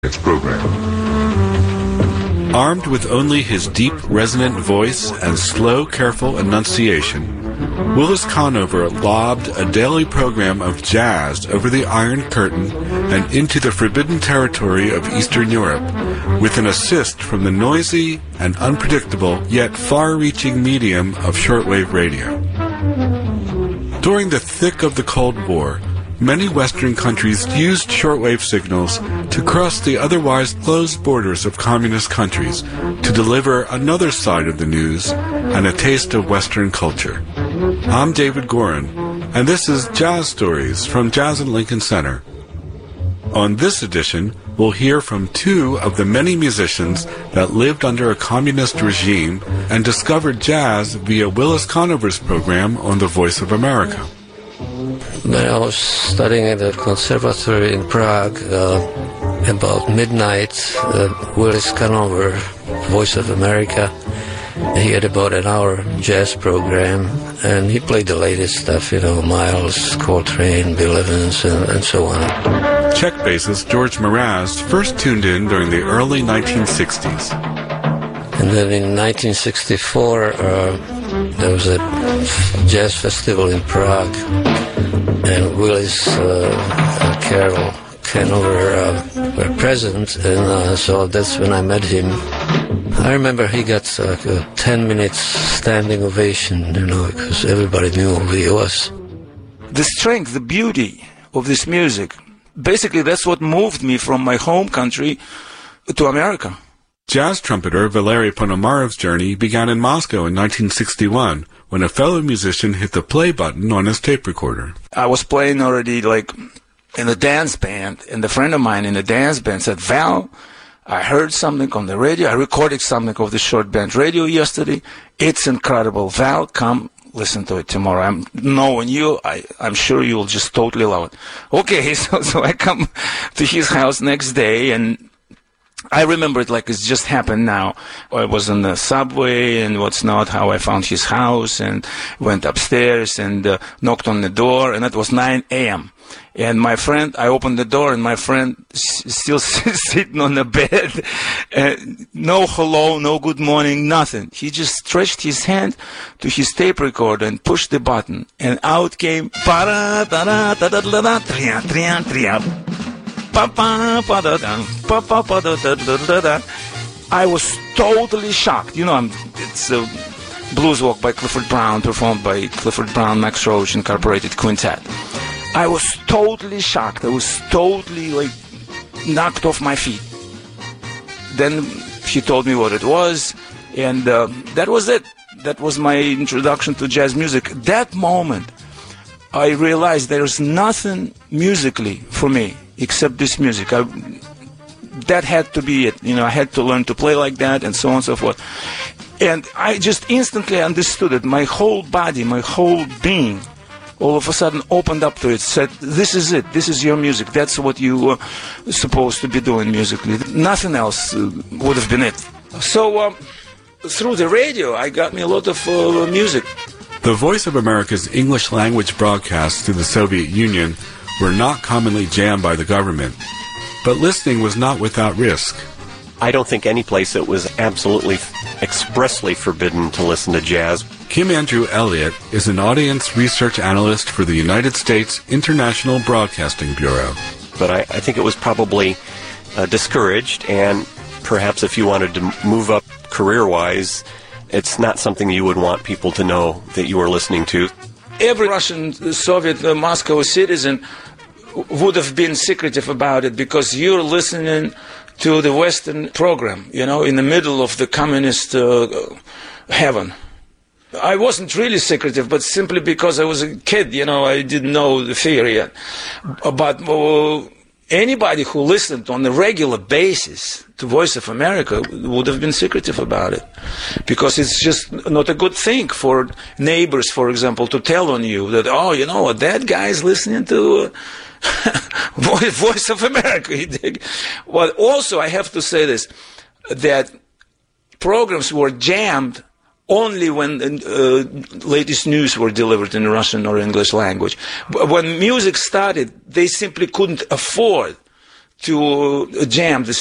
program. Armed with only his deep, resonant voice and slow, careful enunciation, Willis Conover lobbed a daily program of jazz over the Iron Curtain and into the forbidden territory of Eastern Europe, with an assist from the noisy and unpredictable yet far-reaching medium of shortwave radio. During the thick of the Cold War, many Western countries used shortwave signals to cross the otherwise closed borders of communist countries to deliver another side of the news and a taste of Western culture. I'm David Gorin, and this is Jazz Stories from Jazz in Lincoln Center. On this edition, we'll hear from two of the many musicians that lived under a communist regime and discovered jazz via Willis Conover's program on The Voice of America. When I was studying at the conservatory in Prague, about midnight, Willis Conover, Voice of America, he had about an hour jazz program, and he played the latest stuff, Miles, Coltrane, Bill Evans, and so on. Czech bassist George Mraz first tuned in during the early 1960s. And then in 1964, there was a jazz festival in Prague, and Willis, Carol, Conover were present, and so that's when I met him. I remember he got a 10 minutes standing ovation, because everybody knew who he was. The strength, the beauty of this music, basically that's what moved me from my home country to America. Jazz trumpeter Valery Ponomarov's journey began in Moscow in 1961, when a fellow musician hit the play button on his tape recorder. I was playing already in a dance band, and a friend of mine in the dance band said, "Val, I heard something on the radio. I recorded something of the short band radio yesterday. It's incredible. Val, come listen to it tomorrow. I'm knowing you. I'm sure you'll just totally love it." Okay, so I come to his house next day, and I remember it like it's just happened now. I was on the subway and what's not, how I found his house, and went upstairs and knocked on the door, and it was 9 a.m. And my friend, I opened the door, and my friend still sitting on the bed. No hello, no good morning, nothing. He just stretched his hand to his tape recorder and pushed the button, and out came I was totally shocked. It's a blues walk by Clifford Brown, performed by Clifford Brown, Max Roach Incorporated Quintet. I was totally shocked. I was totally knocked off my feet. Then he told me what it was, and that was it. That was my introduction to jazz music. That moment, I realized there's nothing musically for me except this music. That had to be it. I had to learn to play like that, and so on and so forth. And I just instantly understood it. My whole body, my whole being, all of a sudden opened up to it, said, "This is it. This is your music. That's what you were supposed to be doing musically. Nothing else would have been it." So through the radio, I got me a lot of music. The Voice of America's English language broadcasts to the Soviet Union were not commonly jammed by the government, but listening was not without risk. I don't think any place it was absolutely expressly forbidden to listen to jazz. Kim Andrew Elliott is an audience research analyst for the United States International Broadcasting Bureau. But I think it was probably discouraged, and perhaps if you wanted to move up career-wise, it's not something you would want people to know that you were listening to. Every Russian, Soviet, Moscow citizen would have been secretive about it, because you're listening to the Western program, in the middle of the communist heaven. I wasn't really secretive, but simply because I was a kid, I didn't know the theory yet. But anybody who listened on a regular basis to Voice of America would have been secretive about it, because it's just not a good thing for neighbors, for example, to tell on you that, "Oh, that guy's listening to Voice of America." Well, also I have to say this, that programs were jammed only when latest news were delivered in Russian or English language. When music started, they simply couldn't afford to jam the